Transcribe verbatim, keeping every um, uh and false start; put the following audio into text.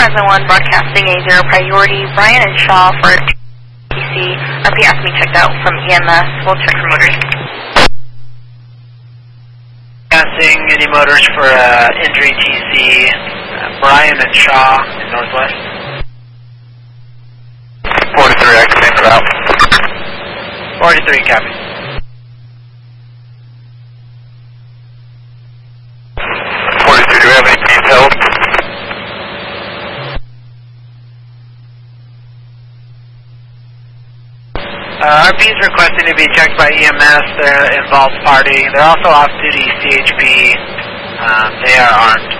Fresno one, broadcasting a zero priority. Brian and Shaw for T C. R P asked me checked out from E M S. We'll check for motors. Broadcasting any motors for uh, injury T C. Uh, Brian and Shaw in Northwest. forty-three, I can name it out. forty-three, copy. forty-three, do we have any details? Uh, R P is requesting to be checked by E M S. They're involved party. They're also off-duty C H P. Um, they are armed.